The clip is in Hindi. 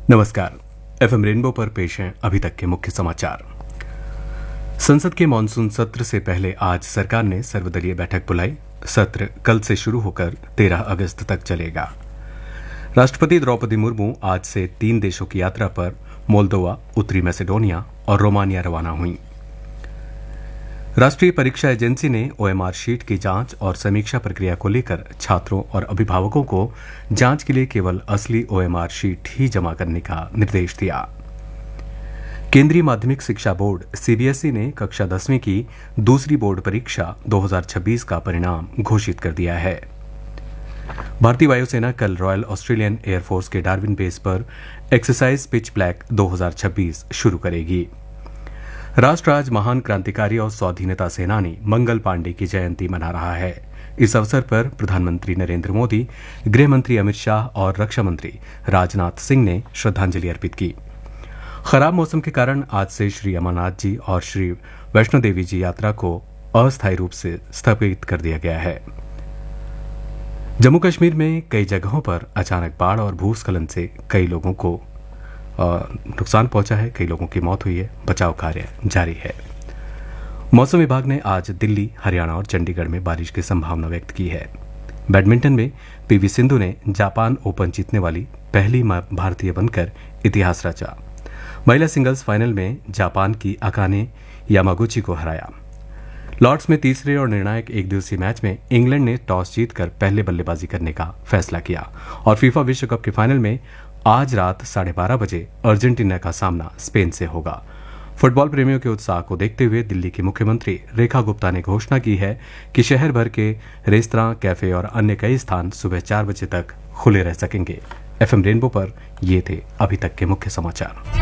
नमस्कार। एफएम रेनबो पर पेश हैं अभी तक के मुख्य समाचार। संसद के मानसून सत्र से पहले आज सरकार ने सर्वदलीय बैठक बुलाई। सत्र कल से शुरू होकर 13 अगस्त तक चलेगा। राष्ट्रपति द्रौपदी मुर्मू आज से 3 देशों की यात्रा पर मोल्दोवा, उत्तरी मैसेडोनिया और रोमानिया रवाना हुई। राष्ट्रीय परीक्षा एजेंसी ने ओएमआर शीट की जांच और समीक्षा प्रक्रिया को लेकर छात्रों और अभिभावकों को जांच के लिए केवल असली ओएमआर शीट ही जमा करने का निर्देश दिया। केंद्रीय माध्यमिक शिक्षा बोर्ड सीबीएसई ने कक्षा 10वीं की दूसरी बोर्ड परीक्षा 2026 का परिणाम घोषित कर दिया है। भारतीय वायुसेना कल रॉयल ऑस्ट्रेलियन एयरफोर्स के डार्विन बेस पर एक्सरसाइज पिच ब्लैक 2026 शुरू करेगी। राष्ट्र आज महान क्रांतिकारी और स्वाधीनता सेनानी मंगल पांडे की जयंती मना रहा है। इस अवसर पर प्रधानमंत्री नरेंद्र मोदी, गृह मंत्री अमित शाह और रक्षा मंत्री राजनाथ सिंह ने श्रद्धांजलि अर्पित की। खराब मौसम के कारण आज से श्री अमरनाथ जी और श्री वैष्णो देवी जी यात्रा को अस्थायी रूप से स्थगित कर दिया गया है। जम्मू कश्मीर में कई जगहों पर अचानक बाढ़ और भूस्खलन से कई लोगों को नुकसान पहुंचा है, कई लोगों की मौत हुई है। बचाव कार्य जारी है। मौसम विभाग ने आज दिल्ली, हरियाणा और चंडीगढ़ में बारिश की संभावना व्यक्त की है। बैडमिंटन में पीवी सिंधु ने जापान ओपन जीतने वाली पहली भारतीय बनकर इतिहास रचा। महिला सिंगल्स फाइनल में जापान की अकाने यामागुची को हराया। लॉर्ड्स में तीसरे और निर्णायक एक दिवसीय मैच में इंग्लैंड ने टॉस जीतकर पहले बल्लेबाजी करने का फैसला किया और फीफा विश्व कप के फाइनल में आज रात 12:30 बजे अर्जेंटीना का सामना स्पेन से होगा। फुटबॉल प्रेमियों के उत्साह को देखते हुए दिल्ली की मुख्यमंत्री रेखा गुप्ता ने घोषणा की है कि शहर भर के रेस्तरां, कैफे और अन्य कई स्थान सुबह 4 बजे तक खुले रह सकेंगे। एफएम रेनबो पर ये थे अभी तक के मुख्य समाचार।